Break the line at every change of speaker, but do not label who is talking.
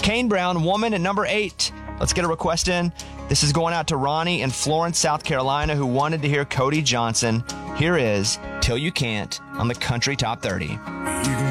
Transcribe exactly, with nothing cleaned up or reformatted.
Kane Brown, Woman, at number eight. Let's get a request in. This is going out to Ronnie in Florence, South Carolina, who wanted to hear Cody Johnson. Here is Till You Can't on the Country Top thirty.
You can